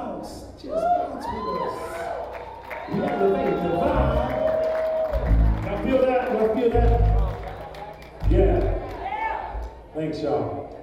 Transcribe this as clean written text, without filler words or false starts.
bounce. Just bounce with us. We elevate the vibe. Y'all feel that? Y'all feel that? Yeah. Thanks, y'all.